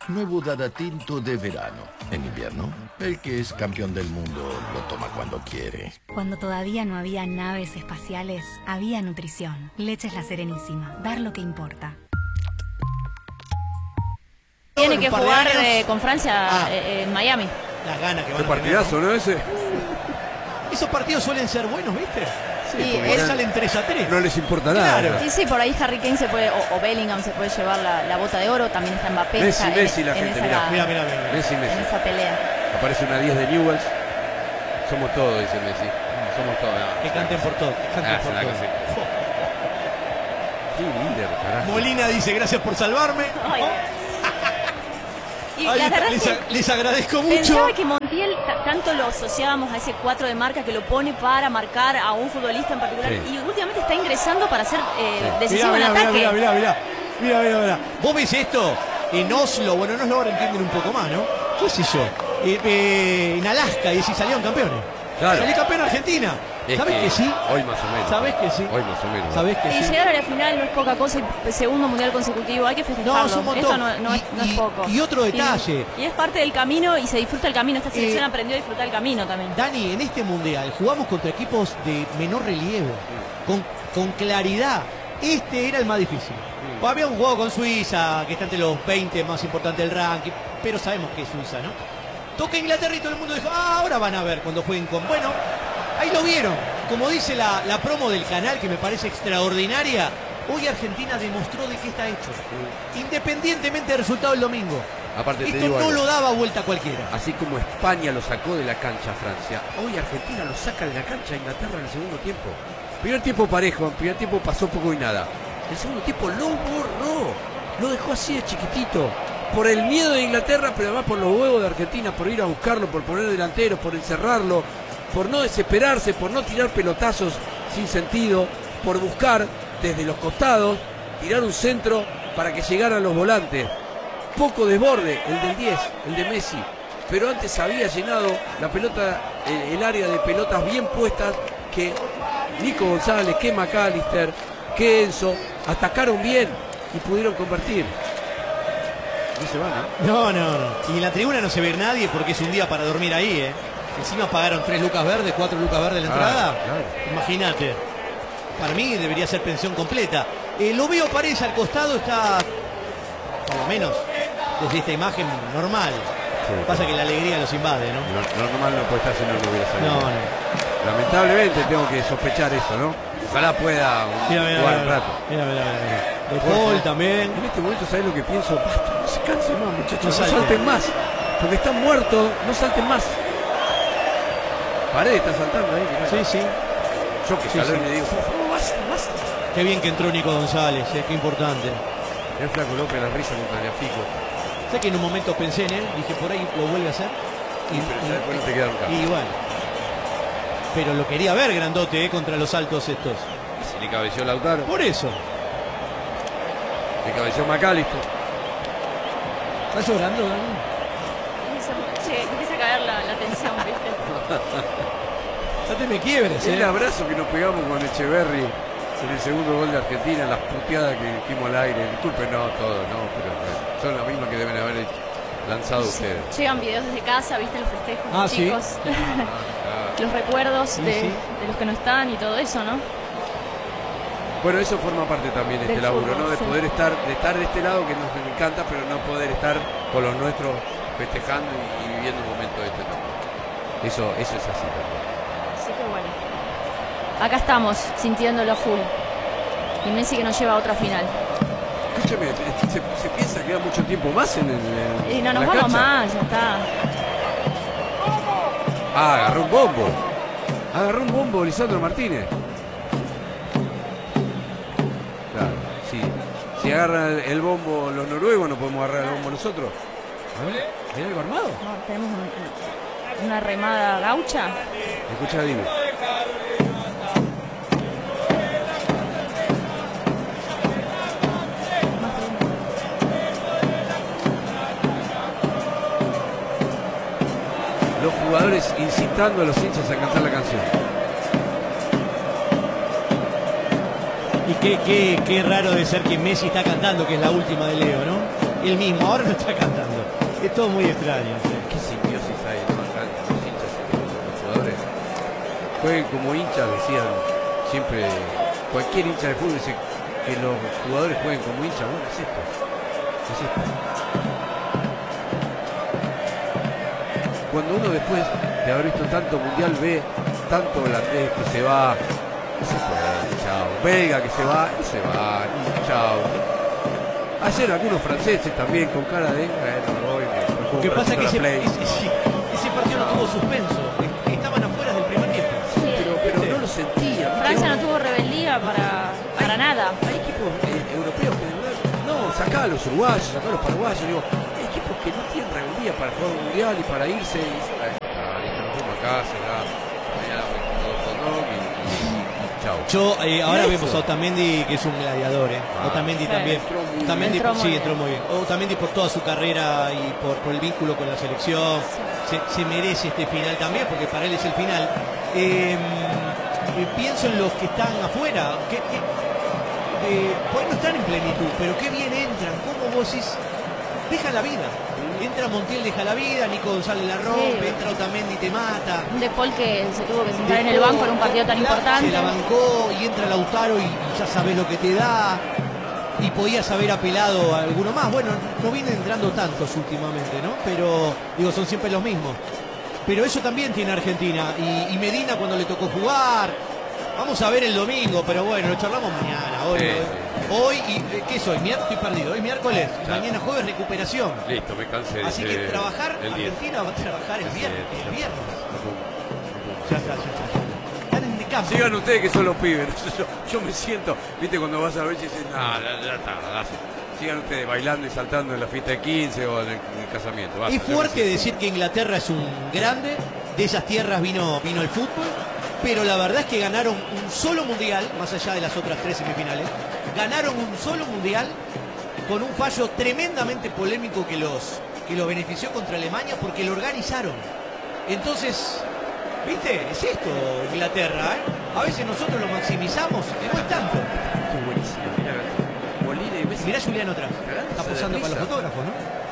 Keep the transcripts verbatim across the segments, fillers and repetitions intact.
Nuevo Dada Tinto de verano. En invierno, el que es campeón del mundo lo toma cuando quiere. Cuando todavía no había naves espaciales, había nutrición. Leches La Serenísima. Dar lo que importa. Tiene que jugar eh, con Francia ah, eh, en Miami. Las ganas que van Qué a partidazo, ¿no? Ese. Esos partidos suelen ser buenos, ¿viste? Sí, sí, porque salen tres a tres. No les importa nada. Claro. Sí, sí, por ahí Harry Kane se puede, o, o Bellingham se puede llevar la, la bota de oro. También está Mbappé. Messi, está Messi, en, la en gente, esa, mirá. Mira, mira, mira. Messi, Messi. En esa pelea. Aparece una diez de Newell's. Somos todos, dice Messi. Somos todos. No, que canten por todo. Que canten ah, por todo. Qué líder, carajo. Molina dice, gracias por salvarme. Ay. Y Ay, la verdad les, es que les agradezco mucho. Pensaba que Montiel tanto lo asociábamos a ese cuatro de marca que lo pone para marcar a un futbolista en particular. Sí. Y últimamente está ingresando para ser eh, sí. decisivo mirá, en mirá, ataque. Mirá, mirá, mirá, mirá, mirá, mirá. Vos ves esto en Oslo, bueno, en Oslo ahora entienden un poco más, ¿no? ¿Qué sé yo? Eh, eh, en Alaska, y si salieron campeones. Claro. Salí campeón Argentina. Es ¿Sabes que, que sí? Hoy más o menos. ¿Sabes que sí? Hoy más o menos. ¿Sabes que y sí? llegar a la final no es poca cosa, y segundo mundial consecutivo, hay que festejarlo. No, es un montón. Esto no, no, y, es, no y, es poco. Y otro detalle. Y, y es parte del camino y se disfruta el camino. Esta selección eh, aprendió a disfrutar el camino también. Dani, en este mundial jugamos contra equipos de menor relieve, con, con claridad. Este era el más difícil. Sí. Habíamos jugado con Suiza, que está entre los veinte más importantes del ranking, pero sabemos que es Suiza, ¿no? Toca Inglaterra y todo el mundo dijo, ah, ahora van a ver cuando jueguen con... Bueno, ahí lo vieron. Como dice la, la promo del canal, que me parece extraordinaria, hoy Argentina demostró de qué está hecho. Sí. Independientemente del resultado del domingo. Aparte, esto te digo no algo. Lo daba vuelta a cualquiera. Así como España lo sacó de la cancha a Francia, hoy Argentina lo saca de la cancha a Inglaterra en el segundo tiempo. Primer tiempo parejo, en primer tiempo pasó poco y nada. El segundo tiempo lo borró, lo dejó así de chiquitito. Por el miedo de Inglaterra, pero además por los huevos de Argentina, por ir a buscarlo, por poner delanteros, por encerrarlo, por no desesperarse, por no tirar pelotazos sin sentido, por buscar desde los costados, tirar un centro para que llegaran los volantes. Poco desborde, el del diez, el de Messi, pero antes había llenado la pelota, el, el área de pelotas bien puestas que Nico González, que McAllister, que Enzo atacaron bien y pudieron convertir. No se van, ¿eh? No, no, no. Y en la tribuna no se ve nadie porque es un día para dormir ahí, ¿eh? Encima pagaron tres lucas verdes, cuatro lucas verdes la entrada. Ah, claro. Imagínate. Para mí debería ser pensión completa. Eh, lo veo Paredes al costado, está por lo menos desde esta imagen normal. Sí, pasa claro. Que la alegría los invade, ¿no? No, normal no puede estar si no lo hubiera salido. No, no. Lamentablemente tengo que sospechar eso, ¿no? Ojalá pueda mira, mira, jugar mira, un rato. Mira, mira, mira. De Paul también. En este momento, ¿sabes lo que pienso? Basta, no se cansen más, muchachos. No, no salten. salten más. Porque están muertos, no salten más. Paredes está saltando ahí. Mirá. Sí, sí. Yo que sí, calor sí. le digo, por favor, basta, basta. Qué bien que entró Nico González, eh, qué importante. El Flaco López la risa contra Leafico. Sé que en un momento pensé en él, dije por ahí lo vuelve a hacer. Y, pero ya después no te quedaron casos. Y bueno. Pero lo quería ver grandote, eh, contra los altos estos. Se le cabeció Lautaro. Por eso. Se cabeció McAllister. ¿Estás llorando, Dani? Sí, empieza a caer la, la tensión, ¿viste? Ya te me quiebres, El eh. abrazo que nos pegamos con Echeverri en el segundo gol de Argentina, las puteadas que dijimos al aire. Disculpen, no, todo, no, pero son las mismas que deben haber lanzado sí. ustedes. Llegan videos desde casa, ¿viste? Los festejos, ah, los ¿sí? chicos. Ah, claro. Los recuerdos sí, de, sí. de los que no están y todo eso, ¿no? Bueno, eso forma parte también de este laburo, fútbol, ¿no? De sí. poder estar, de estar de este lado, que nos encanta, pero no poder estar con los nuestros festejando y, y viviendo un momento de este tipo. Eso, eso es así también. Así que bueno. Acá estamos, sintiéndolo a full. Y Messi que nos lleva a otra final. Escúchame, ¿se, se piensa que queda mucho tiempo más en el en Y no nos la vamos cancha? más, ya está. Ah, agarró un bombo. Agarró un bombo Lisandro Martínez. Claro, sí. Si agarra el, el bombo los noruegos, no podemos agarrar el bombo nosotros. A ver, ¿hay algo armado? No, tenemos un, una remada gaucha. Escucha, dime. Los jugadores incitando a los hinchas a cantar la canción. Y qué, qué, qué raro de ser que Messi está cantando, que es la última de Leo, ¿no? el mismo, ahora no está cantando. Es todo muy extraño. Sí. Qué simbiosis hay en los hinchas y los jugadores. Jueguen como hinchas, decían siempre. Cualquier hincha de fútbol dice que los jugadores jueguen como hinchas. Bueno, es esto. Es esto. Cuando uno después de haber visto tanto mundial ve tanto holandés que se va, se fue, chao. Belga que se va, y se va, y chao. Ayer algunos franceses también con cara de bueno, me voy, me, me Lo que pasa es que ese, Play. ese, ese partido no tuvo suspenso. Estaban afuera del primer tiempo. Sí, Pero, pero no lo sentía. Francia no tuvo rebeldía para, para nada. Hay equipos eh, europeos que de verdad, no, sacá a los uruguayos, sacá a los paraguayos, digo, hay equipos que no tienen rebeldía para jugar un mundial y para irse y dicen, ah, está, listo, nos vamos acá, será mañana todo con dog y, y, y chao. Yo eh, ahora Eso. vemos a Otamendi, que es un gladiador, ¿eh? Ah, Otamendi sí. también. Entró muy Otamendi, bien. Entró muy sí, bien. entró muy bien. Otamendi por toda su carrera y por, por el vínculo con la selección. Se, se merece este final también, porque para él es el final. Eh, eh, pienso en los que están afuera, que, que eh, pues no están en plenitud, pero qué bien entran, cómo vos decís, deja la vida. Entra Montiel, deja la vida, Nico González la rompe, Sí. entra Otamendi, te mata. Un De Paul que se tuvo que sentar en el Dejó- banco en un partido tan claro, importante. Se la bancó y entra Lautaro y, y ya sabes lo que te da. Y podías haber apelado a alguno más. Bueno, no vienen entrando tantos últimamente, ¿no? Pero, digo, son siempre los mismos. Pero eso también tiene Argentina. Y, y Medina cuando le tocó jugar. Vamos a ver el domingo, pero bueno, lo charlamos mañana. Hoy, Sí, hoy, sí. hoy y, ¿qué soy? Miércoles estoy perdido. Hoy miércoles. Claro. Mañana jueves recuperación. Listo, me cansé de Así que ese- trabajar, el diez. Argentina va a trabajar el Sí, viernes. sí, El viernes. no puedo, no puedo. Ya está, ya está. Están en el campo. Sigan ustedes que son los pibes. Yo, yo me siento, viste, cuando vas a ver y dices, no, ya, ya está, dale". Sigan ustedes bailando y saltando en la fiesta de quince o en el, en el casamiento. Basta, Es yo fuerte me siento- decir que Inglaterra es un grande, de esas tierras vino, vino el fútbol, pero la verdad es que ganaron un solo mundial, más allá de las otras tres semifinales, ganaron un solo mundial con un fallo tremendamente polémico que los, que los benefició contra Alemania porque lo organizaron. Entonces, ¿viste? Es esto Inglaterra, ¿eh? A veces nosotros lo maximizamos y no es tanto. Qué buenísimo, mirá, Molina y Messi. Mirá a Julián otra. Cagándose Está de posando para los risa. fotógrafos, ¿no?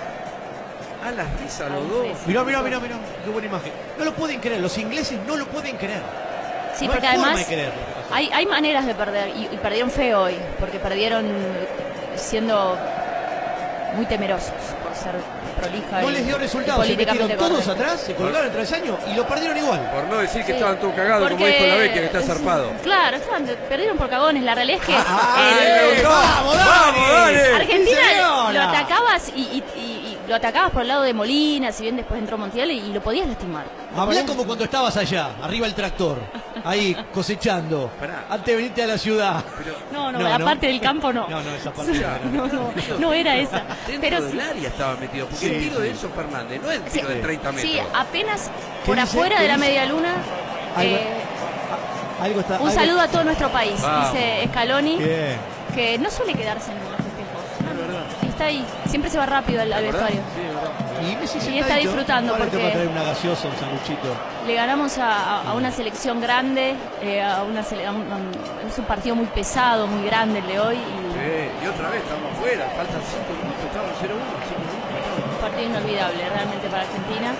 A las risas los Ay, dos. sí. Mirá, mirá, mirá, mirá. Qué buena imagen. No lo pueden creer, los ingleses no lo pueden creer. Sí, No porque hay forma además de creer lo que pasó. hay, hay maneras de perder y, y perdieron feo hoy, porque perdieron siendo muy temerosos por ser prolija. No y- les dio y resultados, se metieron políticamente todos correcto. atrás, se colgaron el travesaño y lo perdieron igual. Por no decir que Sí. estaban todos cagados, como Porque- dijo la Vecchia, que está zarpado. Claro, estaban, perdieron por cagones. La realidad es que ¡Ay, el- ¡Vamos, Dani! ¡Vamos, Dani! Argentina ¡Sí, señora! lo atacabas y, y- y- y lo atacabas por el lado de Molina, si bien después entró Montiel y, y lo podías lastimar. Lo Hablá podías- como cuando estabas allá, arriba el tractor, ahí cosechando, Pará. antes de venirte a la ciudad. Pero No, no, No, la no. parte del campo no. No, no, esa parte No, no. no, no era esa. dentro Pero del sí, área estaba metido. Porque Sí, el tiro de sí. Enzo Fernández no es el sí, tiro de treinta metros. sí, apenas ¿Qué por dice? afuera ¿Qué de la dice? media luna. Algo- eh, Algo está. un algo- saludo a todo nuestro país, Vamos. dice Scaloni, Bien. que no suele quedarse en los festejos. Es verdad. Y está ahí, siempre se va rápido al, al ¿Verdad? vestuario. Sí, es verdad. Y Messi Y está sentadito. disfrutando Ahora te porque- va a traer una gaseosa, un sanguchito. Le ganamos a, a- a una selección grande, eh, a una sele- a un, a un- es un partido muy pesado, muy grande el de hoy, y Sí, y otra vez estamos afuera, faltan cinco minutos, estamos cero uno, cinco minutos. un partido inolvidable realmente para Argentina.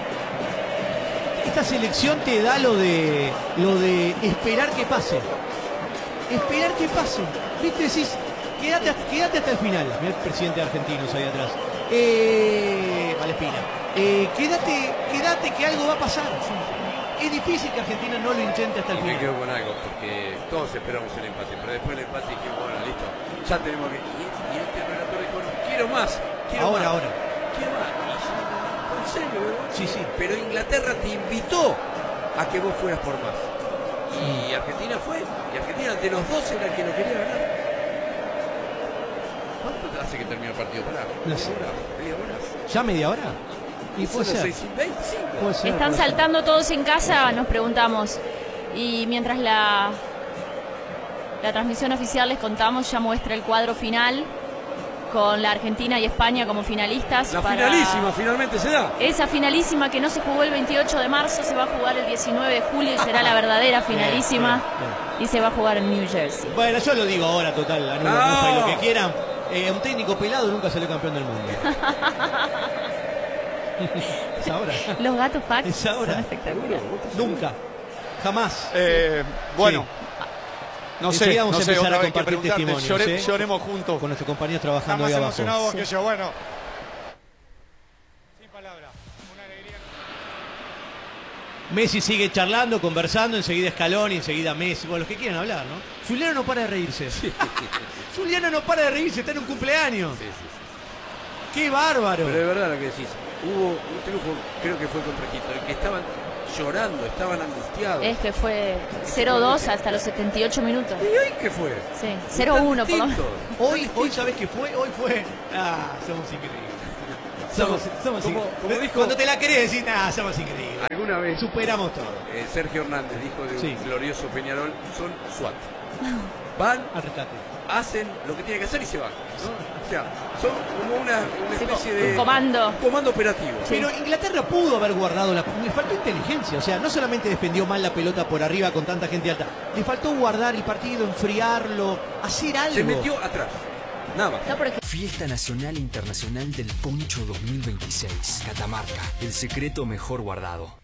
Esta selección te da lo de lo de esperar que pase. Esperar que pase. ¿Viste? Decís, quédate, hasta- quédate hasta el final. Mirá el presidente de Argentinos ahí atrás. Eh, Valespina. Eh, quédate, quédate que algo va a pasar. Es difícil que Argentina no lo intente hasta el Y me final. quedo con algo, porque todos esperamos el empate, pero después del empate dijimos, bueno, listo, ya tenemos que... Y, y este relator dijo, no, quiero más, quiero Ahora, más. ahora. Quiero más. Y yo, en serio, ¿verdad? Sí, sí. Pero Inglaterra te invitó a que vos fueras por más. Y Argentina fue, y Argentina de los dos era el que lo quería ganar. ¿Cuánto hace que terminó el partido? Pará, No ¿media sé. hora? ¿Media hora? ¿Ya media hora? Y Son puede las ser. seis y veinticinco. Puede ser, Están puede ser. saltando todos en casa, nos preguntamos. Y mientras la, la transmisión oficial, les contamos, ya muestra el cuadro final con la Argentina y España como finalistas. La para finalísima finalmente se da. Esa finalísima que no se jugó el veintiocho de marzo, se va a jugar el diecinueve de julio y será la verdadera finalísima. Bien, bien, bien. Y se va a jugar en New Jersey. Bueno, yo lo digo ahora, total, Anulo, No. Mufa y lo que quieran. eh, un técnico pelado nunca salió campeón del mundo. Es ahora. Los gatos fax Es ahora. son espectaculares. Nunca. Jamás. Eh, bueno, no sé, Enseguida vamos no a sé, empezar otra a vez que compartir preguntarte, testimonios. llore- ¿eh? lloremos juntos. Con nuestros compañeros trabajando Está ahí más abajo. emocionado vos Sí. que yo, bueno. Sin palabras, una alegría. Messi sigue charlando, conversando, enseguida Scaloni, enseguida Messi, bueno, los que quieran hablar, ¿no? Juliano no para de reírse. Juliano no para de reírse, está en un cumpleaños. Sí, sí, sí. ¡Qué bárbaro! Pero de verdad lo que decís, hubo un triunfo, creo que fue contra Egipto, en que estaban llorando, estaban angustiados. Es que fue cero dos hasta los setenta y ocho minutos. ¿Y hoy qué fue? Sí, cero uno por lo menos. Distinto. Hoy, hoy, ¿sabés qué fue? Hoy fue... Ah, somos increíbles. Somos, somos Como- increíbles. como dijo- Cuando te la querés decir, ah, somos increíbles. Alguna vez Superamos todo. eh, Sergio Hernández dijo de un Sí. glorioso Peñarol, son SWAT. Van, Al rescate. hacen lo que tienen que hacer y se van, ¿no? O sea, son como una, una Sí, especie un de... comando. un comando operativo. Pero Inglaterra pudo haber guardado la... Le faltó inteligencia, o sea, no solamente defendió mal la pelota por arriba con tanta gente alta, le faltó guardar el partido, enfriarlo, hacer algo. Se metió atrás. Nada más. No, porque Fiesta Nacional e Internacional del Poncho dos mil veintiséis. Catamarca, el secreto mejor guardado.